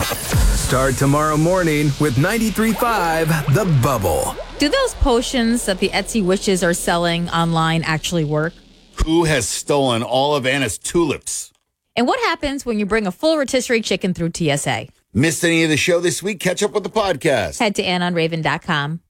Start tomorrow morning with 93.5 The Bubble. Do those potions that the Etsy witches are selling online actually work? Who has stolen all of Anna's tulips? And what happens when you bring a full rotisserie chicken through TSA? Missed any of the show this week? Catch up with the podcast. Head to AnnaOnRaven.com.